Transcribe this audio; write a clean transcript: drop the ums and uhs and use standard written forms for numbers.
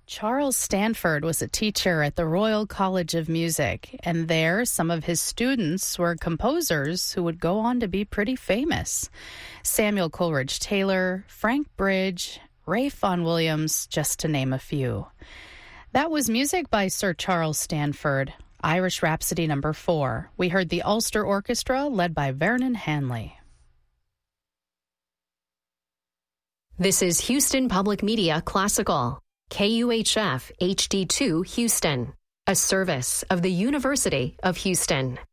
Charles Stanford was a teacher at the Royal College of Music, and there some of his students were composers who would go on to be pretty famous. Samuel Coleridge Taylor, Frank Bridge, Ralph Vaughan Williams, just to name a few. That was music by Sir Charles Stanford, Irish Rhapsody No. 4. We heard the Ulster Orchestra led by Vernon Hanley. This is Houston Public Media Classical. KUHF HD2 Houston, a service of the University of Houston.